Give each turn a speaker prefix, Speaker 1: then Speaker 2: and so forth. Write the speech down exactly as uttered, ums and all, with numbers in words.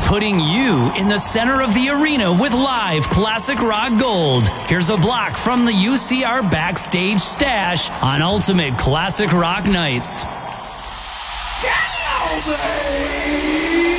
Speaker 1: putting you in the center of the arena with live classic rock gold. Here's a block from the U C R Backstage Stash on Ultimate Classic Rock Nights.
Speaker 2: Hello, baby!